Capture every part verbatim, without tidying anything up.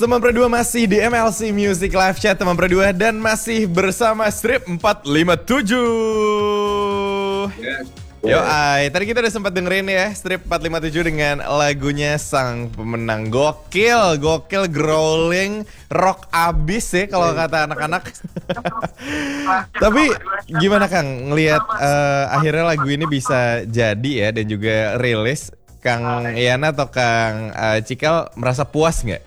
Teman Berdua masih di M L C Music Live Chat Teman Berdua dan masih bersama Strip empat lima tujuh. Yes. Yo, ay, tadi kita udah sempat dengerin ya Strip empat lima tujuh dengan lagunya sang pemenang. Gokil, gokil, growling, rock abis ya kalau kata anak-anak. Tapi gimana Kang ngelihat uh, akhirnya lagu ini bisa jadi ya dan juga rilis. Kang Yana atau Kang uh, Cikal merasa puas nggak?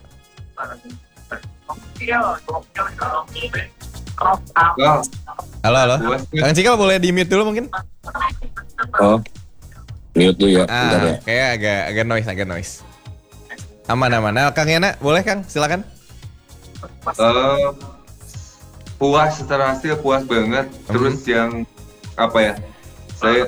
Oh, Halo, halo. puas. Kang Cikal boleh di mute dulu mungkin? Oh, mute dulu ya. Bentar Ah, ya. kayak agak agak noise, agak noise. Aman, aman. Nah, Kang Yana, boleh Kang? Silakan. Eh, puas secara hasil puas banget. Terus yang apa ya? Saya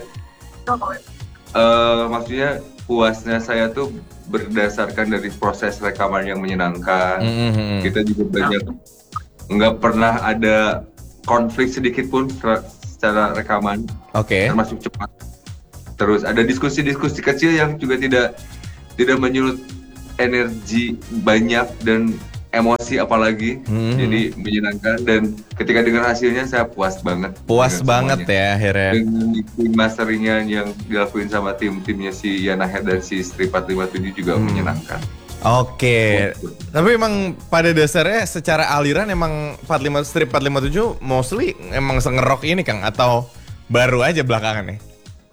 eh maksudnya puasnya saya tuh berdasarkan dari proses rekaman yang menyenangkan. Mm-hmm. Kita juga banyak nggak pernah ada konflik sedikit pun secara- secara rekaman, Oke. termasuk cepat. Terus ada diskusi-diskusi kecil yang juga tidak tidak menyulut energi banyak dan emosi apalagi. Mhm. Jadi menyenangkan dan ketika dengar hasilnya saya puas banget. Puas dengan banget semuanya. ya akhirnya. Dengan mixing masteringnya yang dilakuin sama tim-timnya si Yana Head dan si Strip empat lima tujuh juga Hmm. menyenangkan. Oke. Tapi emang pada dasarnya secara aliran emang empat lima Strip empat lima tujuh mostly emang sengerok ini Kang atau baru aja belakangan nih?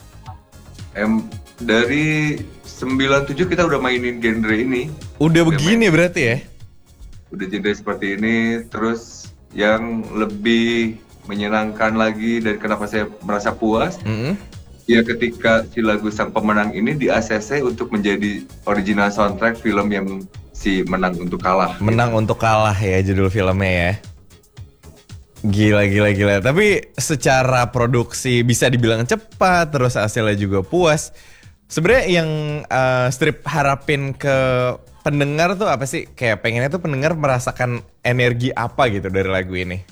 Em, dari sembilan tujuh kita udah mainin genre ini. Udah Udah begini berarti ya? Udah genre seperti ini, terus yang lebih menyenangkan lagi dan kenapa saya merasa puas Mm-hmm. ya ketika si lagu sang pemenang ini di A C C untuk menjadi original soundtrack film yang si menang untuk kalah. Menang untuk kalah ya judul filmnya ya. Gila, gila, gila. Tapi secara produksi bisa dibilang cepat, terus hasilnya juga puas. Sebenarnya yang uh, Strip harapin ke pendengar tuh apa sih? Kayak pengennya tuh pendengar merasakan energi apa gitu dari lagu ini?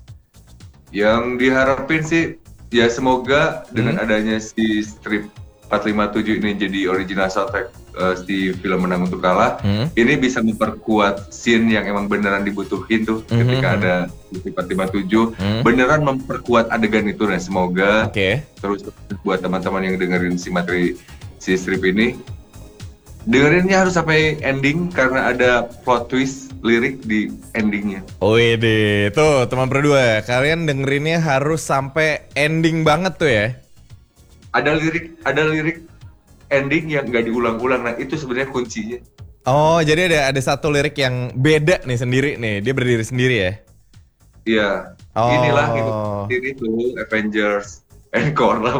Yang diharapin sih ya semoga dengan Hmm. adanya si Strip empat lima tujuh ini jadi original soundtrack uh, di film Menang Untuk Kalah, Hmm. ini bisa memperkuat scene yang emang beneran dibutuhin tuh Hmm. ketika ada Strip empat lima tujuh, Hmm. beneran memperkuat adegan itu. Nah semoga Oke. terus buat teman-teman yang dengerin si materi si Strip ini, dengerinnya harus sampai ending karena ada plot twist lirik di endingnya. Wih, tuh teman berdua, kalian dengerinnya harus sampai ending banget tuh ya. Ada lirik, ada lirik ending yang nggak diulang-ulang. Nah itu sebenarnya kuncinya. Oh, jadi ada ada satu lirik yang beda nih sendiri nih, dia berdiri sendiri ya. Iya, Oh. inilah itu ini tuh Avengers Encore lah.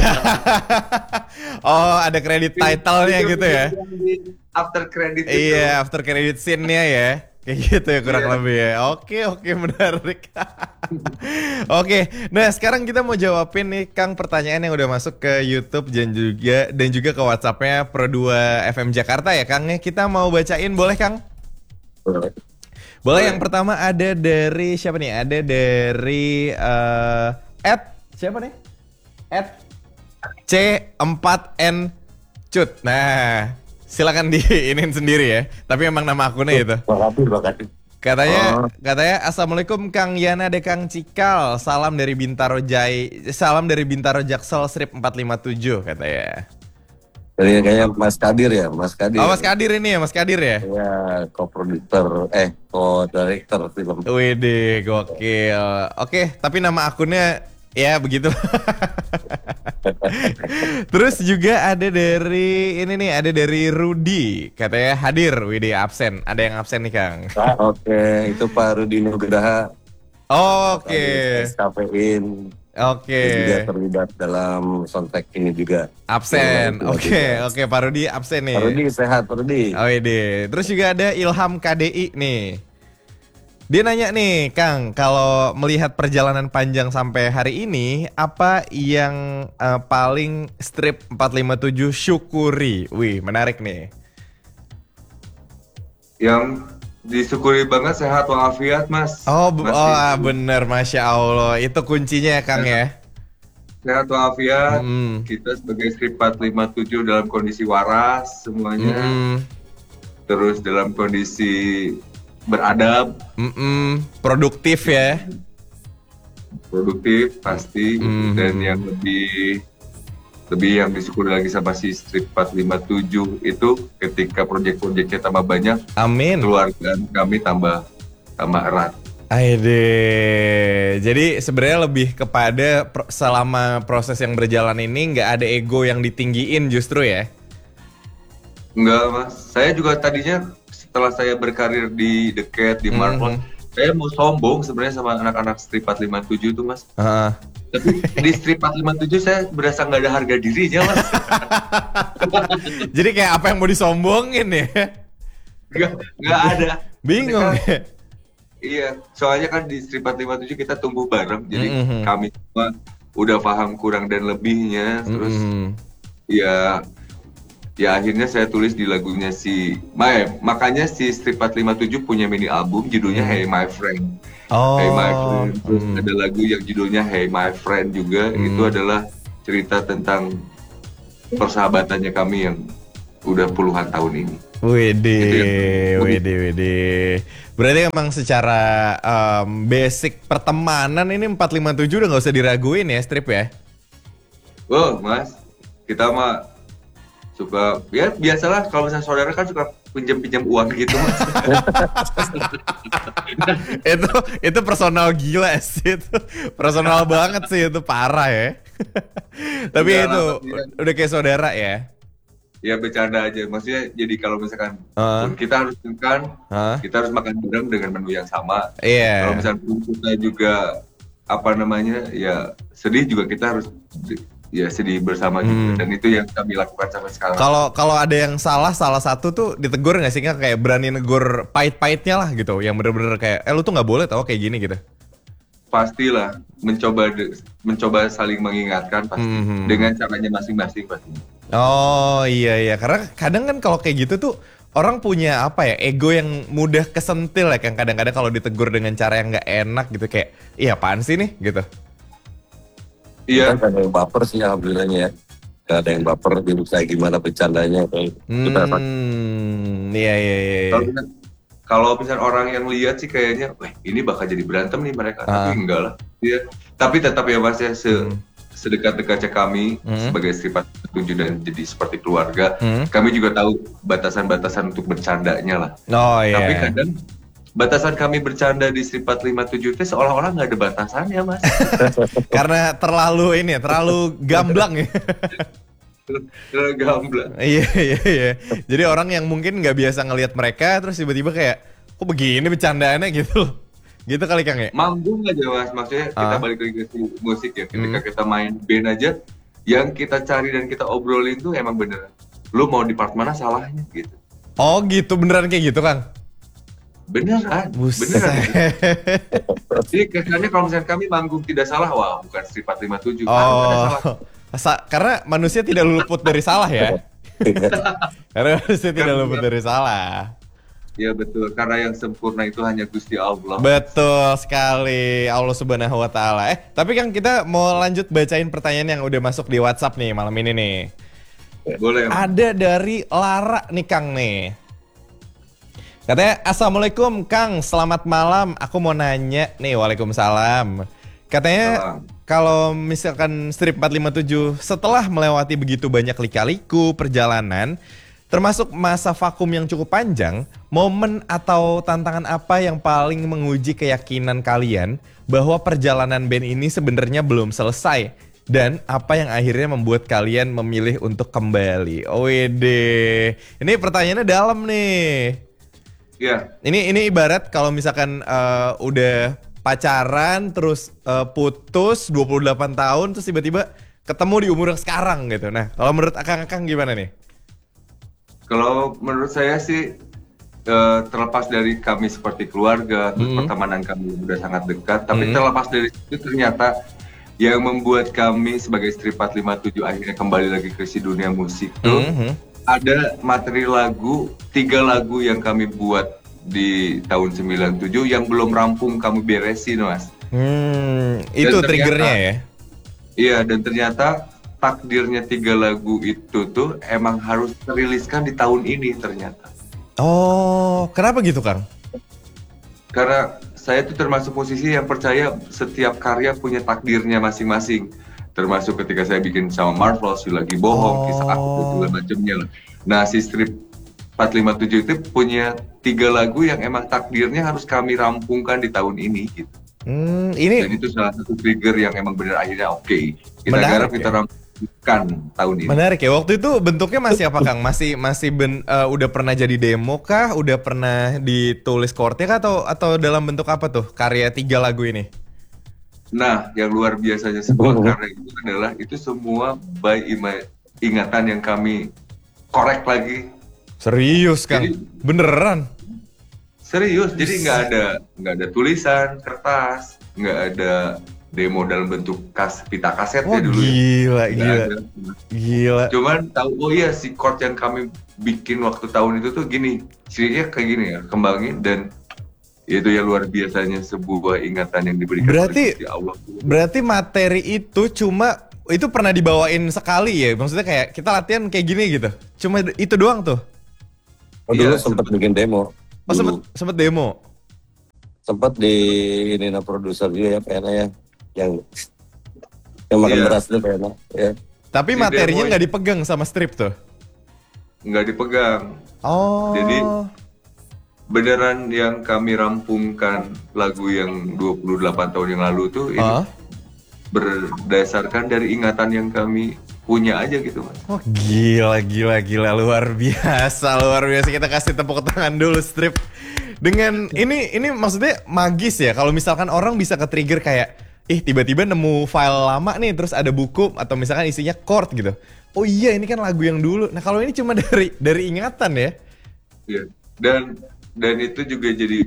Oh, ada kredit title-nya gitu ya. After credit itu. Iya, after credit scene-nya ya. Kayak gitu ya kurang Iya. lebih ya. Oke, oke, menarik. Oke, nah sekarang kita mau jawabin nih Kang pertanyaan yang udah masuk ke YouTube dan juga dan juga ke WhatsApp-nya Pro dua F M Jakarta ya Kang. Kita mau bacain boleh Kang? Boleh. Boleh. Yang pertama ada dari siapa nih? Ada dari eh at siapa nih? At C empat N Cut. Nah, silakan diinin sendiri ya. Tapi emang nama akunnya itu. Makasih, makasih. Katanya, Oh. katanya Assalamualaikum Kang Yana de Kang Cikal. Salam dari Bintaro Jai, salam dari Bintaro Jaksel Strip empat lima tujuh katanya. Dari kayak Mas Kadir ya, Mas Kadir. Oh, Mas Kadir ini ya, Mas Kadir ya. Ya, co-producer, eh, co-director film. Widih, gokil. Oke, tapi nama akunnya ya begitu. Terus juga ada dari ini nih, ada dari Rudi. Katanya hadir, widih absen. Ada yang absen nih Kang. Ah, Oke, itu Pak Rudi Nugraha. Oke, S K P-in. oke. Dia juga terlibat dalam soundtrack ini juga. Absen. Iya, Oke, iya. oke Pak Rudi absen nih. Pak Rudi sehat, Pak Rudi. Oh ini. Terus juga ada Ilham K D I nih. Dia nanya nih, Kang, kalau melihat perjalanan panjang sampai hari ini, apa yang eh, paling Strip empat lima tujuh syukuri? Wih, menarik nih. Yang disyukuri banget sehat walafiat Mas. Oh, b- Mas, oh ah, bener, Masya Allah. Itu kuncinya ya, Kang ya. sehat walafiat. Hmm. Kita sebagai Strip empat lima tujuh dalam kondisi waras semuanya. Mm-mm. Terus dalam kondisi beradab, Mm-mm, produktif ya. produktif pasti, Mhm. dan yang lebih lebih yang disyukuri lagi sama si Strip empat lima tujuh itu ketika proyek-proyeknya tambah banyak, Amin. keluarga kami tambah tambah erat. Aide. Jadi sebenarnya lebih kepada pro- selama proses yang berjalan ini nggak ada ego yang ditinggiin justru ya. Enggak mas, saya juga tadinya setelah saya berkarir di The Cat, di Marvel, Mhm. saya mau sombong sebenarnya sama anak-anak Strip empat lima tujuh itu mas. Heeh. Tapi di Strip empat lima tujuh saya berasa nggak ada harga dirinya mas. Jadi kayak apa yang mau disombongin ya? Nggak, nggak ada. Bingung. Mereka- Iya, soalnya kan di Strip empat lima tujuh kita tumbuh bareng, jadi Mhm. kami semua udah paham kurang dan lebihnya, terus Mm-mm. ya ya akhirnya saya tulis di lagunya si Mae, makanya si Strip empat lima tujuh punya mini album judulnya Hmm. Hey My Friend. Oh. Hey My Friend, terus Hmm. ada lagu yang judulnya Hey My Friend juga, Hmm. itu adalah cerita tentang persahabatannya kami yang udah puluhan tahun ini. Wede, Itu yang- wede, wede. Berarti emang secara em, basic pertemanan ini empat lima tujuh udah nggak usah diraguin ya, Strip ya? Oh mas, kita mah suka, ya biasalah kalau misalnya saudara kan suka pinjam-pinjam uang gitu mas. itu itu personal gila sih, itu personal banget sih, itu parah ya. Tapi Enggak itu lah, tapi kan- udah kayak saudara ya. Ya bercanda aja, maksudnya jadi kalau misalkan Ah. pun kita harus makan, Hah? kita harus makan bareng dengan menu yang sama. Iya. Kalau misalkan pun kita juga apa namanya ya sedih juga kita harus di- ya sedih bersama Hmm. juga, dan itu yang kami lakukan sampai sekarang. Kalau kalau ada yang salah salah satu tuh ditegur nggak sih, nggak kayak berani negur pahit-pahitnya lah gitu, yang bener-bener kayak eh lu tuh nggak boleh tau kayak gini gitu. Pastilah mencoba de- mencoba saling mengingatkan pasti Mhm. dengan caranya masing-masing pasti. Oh iya iya, karena kadang kan kalau kayak gitu tuh orang punya apa ya, ego yang mudah kesentil ya, yang kadang-kadang kalau ditegur dengan cara yang nggak enak gitu kayak iya apaan sih nih gitu. Iya. Kan ada yang baper sih alhamdulillahnya ya. Gak ada yang baper, jadi kayak gimana bercandanya. Kayak kita dapat. Hmm, iya iya iya. iya. Kalau misal- Kalau misalnya orang yang lihat sih kayaknya, wah ini bakal jadi berantem nih mereka, Ah. tapi enggak lah. Iya. Tapi tetap ya mas ya, se Hmm. sedekat-dekatnya kami Hmm. sebagai Strip tujuh dan jadi seperti keluarga, Hmm. kami juga tahu batasan-batasan untuk bercandanya lah. Oh iya. Tapi kadang batasan kami bercanda di Strip empat lima tujuh itu seolah-olah nggak ada batasannya mas. Karena terlalu ini ya, terlalu gamblang ya. Terlalu gamblang. Iya iya iya. Jadi orang yang mungkin nggak biasa ngelihat mereka terus tiba-tiba kayak kok begini bercandaannya gitu loh. Gitu kali Kang ya. Manggung aja mas, maksudnya kita Ah. balik lagi ke musik ya, ketika Hmm. kita main band aja, yang kita cari dan kita obrolin tuh emang beneran, lu mau di part mana salahnya gitu. Oh gitu, beneran kayak gitu Kang. Beneran, Buset. beneran. Jadi kesannya kalau misalnya kami manggung tidak salah, wah bukan Strip empat lima tujuh, ah, nggak ada Oh, salah. Sa- karena manusia tidak luput dari salah ya. Karena manusia tidak luput dari salah. Ya betul, karena yang sempurna itu hanya Gusti Allah. Betul sekali, Allah Subhanahu wa taala. Eh, tapi Kang kita mau lanjut bacain pertanyaan yang udah masuk di WhatsApp nih malam ini nih. Boleh. Mas. Ada dari Lara nih Kang nih. Katanya, Assalamualaikum Kang, selamat malam. Aku mau nanya nih, Waalaikumsalam. Katanya Salam. kalau misalkan Strip empat lima tujuh setelah melewati begitu banyak lika-liku perjalanan, termasuk masa vakum yang cukup panjang, momen atau tantangan apa yang paling menguji keyakinan kalian bahwa perjalanan band ini sebenarnya belum selesai? Dan apa yang akhirnya membuat kalian memilih untuk kembali? Wede, ini pertanyaannya dalam nih. Ya, Ini ini ibarat kalau misalkan eh, udah pacaran terus eh, putus dua puluh delapan tahun terus tiba-tiba ketemu di umur yang sekarang gitu. Nah, kalau menurut Akang-akang gimana nih? kalau menurut saya sih eh, terlepas dari kami seperti keluarga, terus Mhm. pertemanan kami udah sangat dekat, tapi Mhm. terlepas dari itu ternyata yang membuat kami sebagai Strip empat lima tujuh akhirnya kembali lagi ke si dunia musik tuh Mhm. ada materi lagu, tiga lagu yang kami buat di tahun sembilan tujuh yang belum rampung kami beresin mas. Hmm, itu ternyata- triggernya ya. Iya, dan ternyata takdirnya tiga lagu itu tuh emang harus teriliskan di tahun ini ternyata. Oh, kenapa gitu, Kang? karena saya tuh termasuk musisi yang percaya setiap karya punya takdirnya masing-masing. Termasuk ketika saya bikin sama Marvelous, lagi bohong, Oh. kisah aku dan segala macamnya lah. Nah, si strip empat lima tujuh itu punya tiga lagu yang emang takdirnya harus kami rampungkan di tahun ini gitu. Hmm, Dan ini itu salah satu trigger yang emang benar akhirnya oke. Kita Menarik, garap, kita ya? rampungkan tahun ini. menarik ya. Waktu itu bentuknya masih apa Kang? Masih masih ben, eh, udah pernah jadi demo kah? Udah pernah ditulis chordnya kah? Atau atau dalam bentuk apa tuh karya tiga lagu ini? Nah, yang luar biasanya sebuah karya itu adalah itu semua by ima- ingatan yang kami korek lagi. Serius Kang? Jadi- Beneran? Serius, jadi nggak ada nggak ada tulisan kertas, nggak ada demo dalam bentuk kas pita kaset Wah ya dulu. ya. gila, Nggak gila, ada. gila. Cuman tahu, oh iya si chord yang kami bikin waktu tahun itu tuh gini, cirinya kayak gini ya, kembangin dan itu yang luar biasanya sebuah ingatan yang diberikan Berarti- oleh Gusti Allah. Berarti materi itu cuma itu pernah dibawain sekali ya? Maksudnya kayak kita latihan kayak gini gitu? Cuma itu doang tuh? Oh, dulu Iya, sempat sempet. bikin demo. Oh sempet, Dulu. sempet demo? Sempat di ini na produser juga ya Pena ya, yang yang makan Iya. beras tuh Pena ya. Tapi Si materinya demo- nggak dipegang sama strip tuh? Nggak dipegang. Oh. Jadi, Beneran yang kami rampungkan lagu yang dua puluh delapan tahun yang lalu tuh ini Hah? berdasarkan dari ingatan yang kami punya aja gitu Mas. Oh gila, gila, gila, luar biasa, luar biasa. Kita kasih tepuk tangan dulu strip. Dengan ini, ini maksudnya magis ya. Kalau misalkan orang bisa ke-trigger kayak, ih tiba-tiba nemu file lama nih, terus ada buku atau misalkan isinya chord gitu. Oh iya, ini kan lagu yang dulu. Nah kalau ini cuma dari dari ingatan ya. Iya. Dan dan itu juga jadi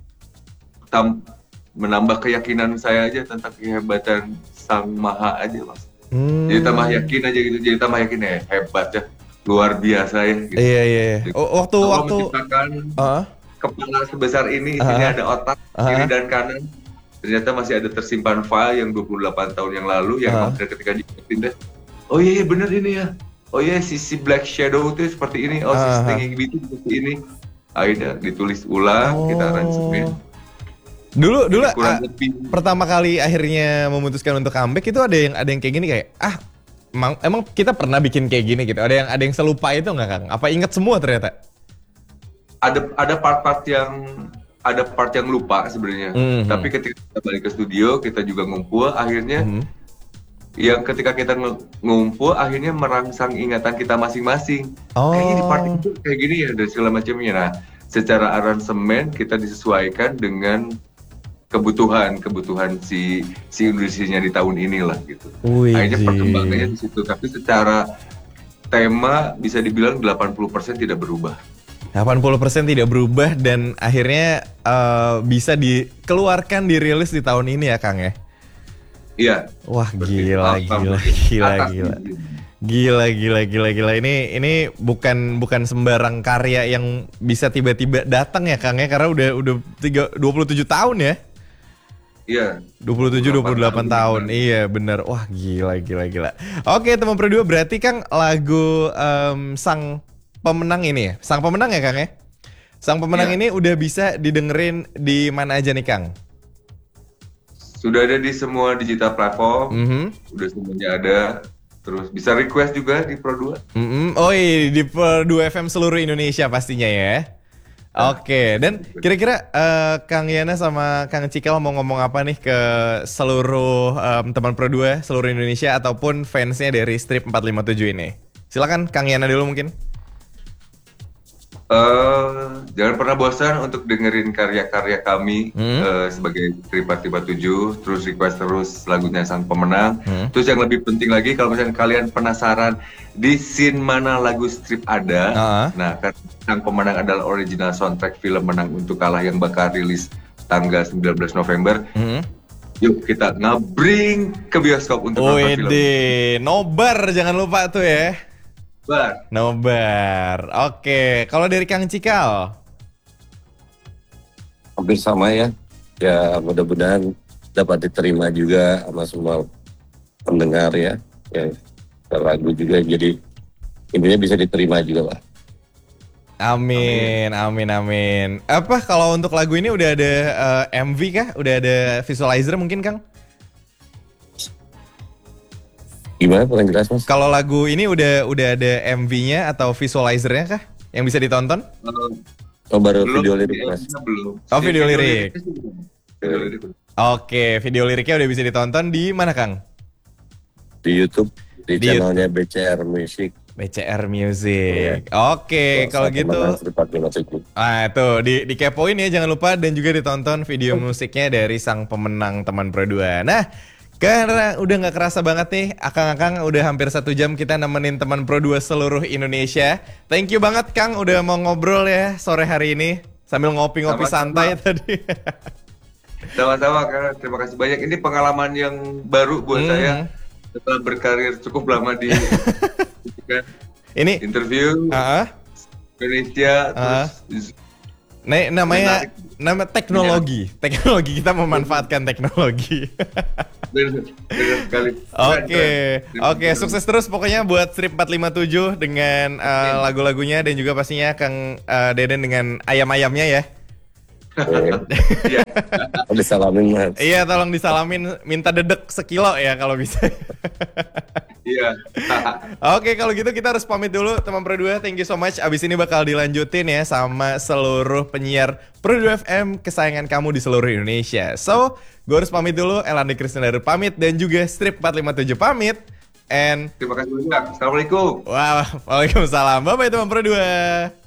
tam, menambah keyakinan saya aja tentang kehebatan Sang Maha aja Mas. Hmm. Jadi tambah yakin aja gitu, jadi tambah yakin ya hebat ya, luar biasa ya. Gitu. Iya iya. iya. Oh, waktu Allah waktu. menciptakan Ah, kepala sebesar ini, isinya Ah. ada otak Ah. kiri dan kanan. Ternyata masih ada tersimpan file yang dua puluh delapan tahun yang lalu yang Ah. kemudian ketika dipindah, oh iya, iya bener ini ya. Oh iya sisi Black Shadow itu seperti ini, oh Ah. sisi Stinging Bee itu seperti ini. Aida ditulis ulang, kita aransemen. Dulu dulu Kurang ah, lebih pertama kali akhirnya memutuskan untuk comeback itu ada yang ada yang kayak gini kayak ah emang, emang kita pernah bikin kayak gini gitu. Ada yang ada yang selupa itu nggak Kang? Apa inget semua ternyata? ada ada part-part yang ada part yang lupa sebenarnya. Mhm. Tapi ketika kita balik ke studio, kita juga ngumpul, akhirnya Mhm. yang ketika kita nge- ngumpul akhirnya merangsang ingatan kita masing-masing. Oh. Kayaknya di part itu kayak gini ya dan segala macamnya. Nah, secara aransemen kita disesuaikan dengan kebutuhan kebutuhan si si Indonesia di tahun inilah gitu. Wih, Akhirnya Ji. perkembangannya di situ. Tapi secara tema bisa dibilang delapan puluh persen tidak berubah. delapan puluh persen tidak berubah dan akhirnya eh, bisa dikeluarkan dirilis di tahun ini ya Kang ya. Iya. Wah Seperti gila apa, gila mungkin gila atas gila. izin. Gila gila gila gila ini ini bukan bukan sembarang karya yang bisa tiba-tiba datang ya Kang ya karena udah udah tiga, dua puluh tujuh tahun ya. Iya. dua puluh tujuh dua puluh delapan tahun. tahun. Iya bener. Wah gila gila gila. Oke teman berdua berarti Kang lagu em, Sang Pemenang ini ya. Sang Pemenang ya Kang ya. Sang Pemenang Iya. ini udah bisa didengerin di mana aja nih Kang? Sudah ada di semua digital platform, Mhm. udah semuanya ada. Terus bisa request juga di Pro dua. Mhm. Oh iya di Per dua F M seluruh Indonesia pastinya ya. Oke, dan kira-kira eh, Kang Yana sama Kang Cikal mau ngomong apa nih ke seluruh em, teman Pro dua seluruh Indonesia ataupun fansnya dari Strip empat lima tujuh ini? Silakan Kang Yana dulu mungkin. Eh, jangan pernah bosan untuk dengerin karya-karya kami Hmm. eh, sebagai Strip empat lima tujuh. Terus request terus lagunya Sang Pemenang. Hmm. Terus yang lebih penting lagi kalau misalnya kalian penasaran di scene mana lagu Strip ada, Ah. nah kan Sang Pemenang adalah original soundtrack film Menang Untuk Kalah yang bakal rilis tanggal sembilan belas November. Mhm. Yuk kita ngabring ke bioskop untuk nonton film. Wede, nobar jangan lupa tuh ya. Bar. Nobar. Oke, kalau dari Kang Cikal. Hampir sama ya. Ya mudah-mudahan dapat diterima juga sama semua pendengar ya. Ya lagu juga jadi intinya bisa diterima juga lah. Amin, amin, amin. Apa kalau untuk lagu ini udah ada uh, M V kah? Udah ada visualizer mungkin, Kang? Gimana kurang jelas mas? Kalau lagu ini udah udah ada M V-nya atau visualizernya kah? Yang bisa ditonton? Oh baru Belum, video lirik ya, mas. belum. Oh, video lirik. Video lirik. Oke, video liriknya udah bisa ditonton di mana, Kang? Di YouTube, di, Di channelnya B C R Music. B C R Music. Oke, kalau gitu. Ah, tuh di dikepoin ya, jangan lupa, dan juga ditonton video musiknya dari sang pemenang teman Pro dua. Nah, karena udah nggak kerasa banget nih, Akang-akang udah hampir satu jam kita nemenin teman Pro dua seluruh Indonesia. Thank you banget Kang udah mau ngobrol ya sore hari ini sambil ngopi-ngopi santai tadi. Sama-sama Kang, terima kasih banyak. Ini pengalaman yang baru buat Hmm. saya setelah berkarir cukup lama di kan, Ini interview uh-uh. Indonesia Uh. terus Nah, namanya Menarik. nama teknologi. Teknologi, kita memanfaatkan teknologi. benar benar sekali. Oke, Keren, keren. oke, sukses terus pokoknya buat Strip empat lima tujuh dengan uh, lagu-lagunya, dan juga pastinya Kang uh, Deden dengan ayam-ayamnya ya. Iya. Disalamin mas. Iya, tolong disalamin, minta dedek sekilo ya kalau bisa. Iya. Oke, kalau gitu kita harus pamit dulu teman Pro dua. Thank you so much. Abis ini bakal dilanjutin ya sama seluruh penyiar Pro dua F M kesayangan kamu di seluruh Indonesia. So, gue harus pamit dulu. Elandi Krisnandar pamit, dan juga Strip empat lima tujuh pamit. And Terima kasih banyak. Assalamualaikum. wow, waalaikumsalam. Bye bye teman Pro dua.